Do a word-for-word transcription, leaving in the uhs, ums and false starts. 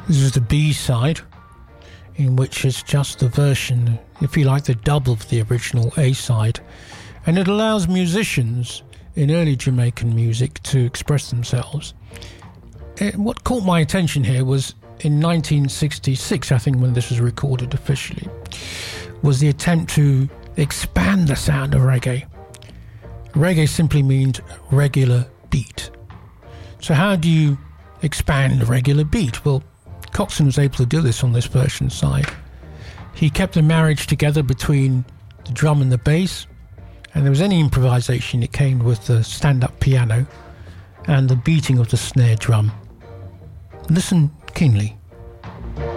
This is the B-side, in which it's just the version, if you like, the dub of the original A-side. And it allows musicians in early Jamaican music to express themselves. It, what caught my attention here was in nineteen sixty-six, I think, when this was recorded officially, was the attempt to expand the sound of reggae. Reggae simply means regular beat. So how do you expand a regular beat? Well, Coxon was able to do this on this version side. He kept the marriage together between the drum and the bass, and there was any improvisation that came with the stand-up piano and the beating of the snare drum. Listen keenly.